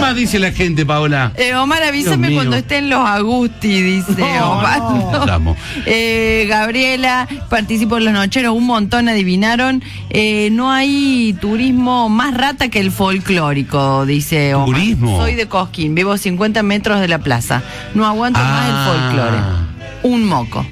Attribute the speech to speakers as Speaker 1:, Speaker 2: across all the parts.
Speaker 1: más dice la gente, Paola?
Speaker 2: Omar, avísame cuando estén los Agusti, dice Omar.
Speaker 1: Estamos.
Speaker 2: Gabriela, participo en los nocheros, un montón adivinaron. No hay turismo más rata que el folclórico, dice Omar.
Speaker 1: ¿Turismo?
Speaker 2: Soy de Cosquín, vivo 50 metros de la plaza. No aguanto más el folclore. Un moco.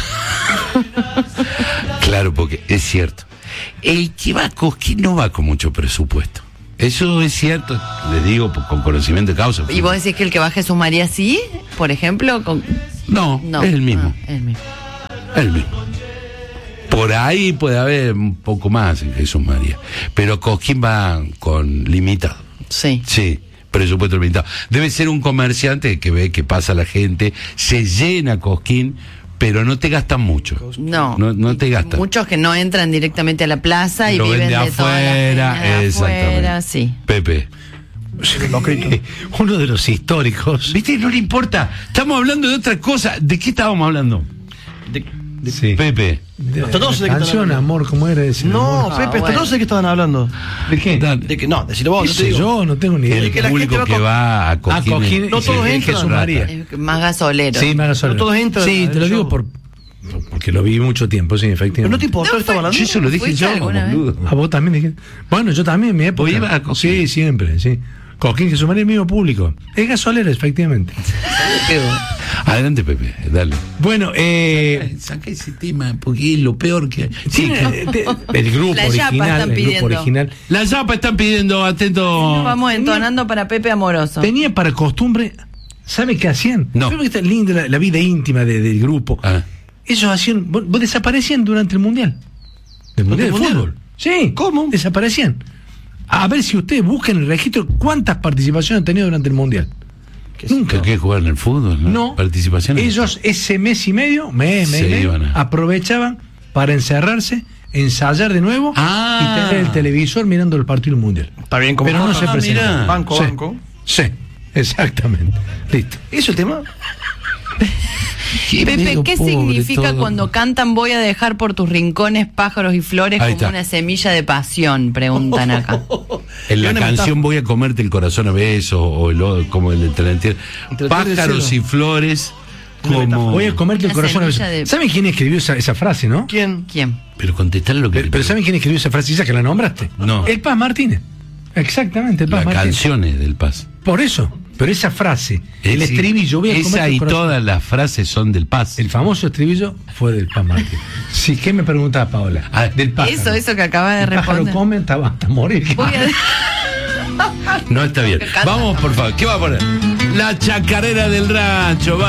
Speaker 1: Claro, porque es cierto. El que va a Cosquín no va con mucho presupuesto. Eso es cierto, les digo con conocimiento de causa.
Speaker 2: ¿Y vos decís que el que va a Jesús María sí, por ejemplo?
Speaker 1: No, es el mismo.
Speaker 2: Es el mismo.
Speaker 1: El mismo. Por ahí puede haber un poco más en Jesús María. Pero Cosquín va con limitado.
Speaker 2: Sí.
Speaker 1: Sí, presupuesto limitado. Debe ser un comerciante que ve que pasa la gente, se llena Cosquín, pero no te gastan mucho.
Speaker 2: No
Speaker 1: te gastan.
Speaker 2: Muchos que no entran directamente a la plaza y
Speaker 1: lo
Speaker 2: viven
Speaker 1: ven de
Speaker 2: de
Speaker 1: afuera,
Speaker 2: toda la
Speaker 1: exactamente.
Speaker 2: afuera, sí.
Speaker 1: Pepe.
Speaker 3: Uno de los históricos.
Speaker 1: ¿Viste? No le importa. Estamos hablando de otra cosa. ¿De qué estábamos hablando?
Speaker 3: Sí.
Speaker 1: Pepe.
Speaker 3: Hasta no sé de qué canción, amor, ¿cómo era ese?
Speaker 4: No,
Speaker 3: amor?
Speaker 4: Pepe, hasta no sé de qué estaban hablando.
Speaker 3: ¿De qué?
Speaker 4: De que no, decirlo vos,
Speaker 3: ¿Qué
Speaker 4: no te
Speaker 3: sé
Speaker 4: digo.
Speaker 3: yo? No tengo ni idea.
Speaker 1: El
Speaker 4: que la
Speaker 1: público
Speaker 4: gente
Speaker 1: que va a Cosquín.
Speaker 3: Cosquín,
Speaker 4: no todos entran.
Speaker 3: Jesús María.
Speaker 2: Es más gasolero.
Speaker 3: Sí, más gasolero.
Speaker 4: No todos entran
Speaker 3: Sí,
Speaker 4: al
Speaker 3: te lo digo
Speaker 4: show.
Speaker 3: porque lo vi mucho tiempo, sí, efectivamente.
Speaker 4: Pero no te importa lo que estaba hablando.
Speaker 1: Yo eso lo dije
Speaker 2: ¿Fuiste
Speaker 1: yo,
Speaker 2: alguna vez?
Speaker 1: boludo.
Speaker 3: ¿A vos también dijiste? Bueno, yo también, en mi época.
Speaker 1: ¿Vos ibas a Cosquín?
Speaker 3: Sí, siempre, sí. Cosquín, Jesús María, el mismo público. Es gasolero, efectivamente.
Speaker 1: Adelante, Pepe, dale.
Speaker 3: Bueno,
Speaker 1: Saca ese tema, porque es lo peor que hay. Sí,
Speaker 3: el grupo
Speaker 2: La Yapa
Speaker 3: original,
Speaker 2: están
Speaker 3: el grupo
Speaker 2: pidiendo.
Speaker 3: original.
Speaker 1: la Yapa están pidiendo, atento.
Speaker 2: Vamos entonando para Pepe Amoroso.
Speaker 3: Tenía para costumbre, ¿sabe qué hacían?
Speaker 1: No.
Speaker 3: Creo que está linda la vida íntima del grupo.
Speaker 1: Ah.
Speaker 3: Ellos hacían, vos desaparecían durante el mundial. ¿El mundial de fútbol? Sí.
Speaker 4: ¿Cómo?
Speaker 3: Desaparecían. A ver si ustedes buscan el registro cuántas participaciones han tenido durante el mundial. Nunca.
Speaker 1: ¿Qué jugar en el fútbol?
Speaker 3: No.
Speaker 1: Participación.
Speaker 3: Ellos ese mes y medio,
Speaker 1: Se iban a-
Speaker 3: aprovechaban para encerrarse, ensayar de nuevo
Speaker 1: Ah.
Speaker 3: y tener el televisor mirando el partido del mundial.
Speaker 4: Está bien, como
Speaker 3: Pero no se
Speaker 1: mirá.
Speaker 3: presentaban.
Speaker 4: Banco,
Speaker 3: Sí.
Speaker 4: banco.
Speaker 3: Sí, exactamente. Listo.
Speaker 4: ¿Eso es el tema?
Speaker 2: Pepe,
Speaker 1: medio
Speaker 2: ¿qué
Speaker 1: pobre
Speaker 2: significa
Speaker 1: todo.
Speaker 2: cuando cantan voy a dejar por tus rincones pájaros y flores
Speaker 1: Ahí
Speaker 2: como
Speaker 1: está.
Speaker 2: una semilla de pasión? Preguntan acá.
Speaker 1: En la
Speaker 4: Una
Speaker 1: canción Voy a comerte el corazón a besos, como el de Talentier.
Speaker 4: Entre el
Speaker 1: Pájaros
Speaker 4: cielo.
Speaker 1: y flores, como.
Speaker 3: Voy a comerte el
Speaker 2: Una
Speaker 3: corazón a
Speaker 2: semilla
Speaker 3: veces.
Speaker 2: de-
Speaker 3: ¿Saben quién escribió esa frase, no?
Speaker 4: ¿Quién?
Speaker 2: ¿Quién?
Speaker 1: Pero contestarle lo que.
Speaker 3: Pero ¿saben quién escribió esa frase? Ya que la nombraste.
Speaker 1: No.
Speaker 3: El Paz Martínez. Exactamente, el Paz
Speaker 1: Las
Speaker 3: Martínez.
Speaker 1: canciones del Paz.
Speaker 3: Por eso. Pero esa frase, el
Speaker 1: Ese-
Speaker 3: estribillo, voy a comerte
Speaker 1: Esa
Speaker 3: el
Speaker 1: y
Speaker 3: corazón.
Speaker 1: todas las frases son del Paz.
Speaker 3: El famoso estribillo fue del Paz Martínez. Sí, ¿qué me preguntaba Paola?
Speaker 1: Ah,
Speaker 3: del pájaro.
Speaker 2: Eso que acaba de
Speaker 3: El pájaro
Speaker 2: responder.
Speaker 3: come hasta morir.
Speaker 2: Voy a...
Speaker 1: No está bien. Vamos, por favor. ¿Qué va a poner? La chacarera del rancho. Va.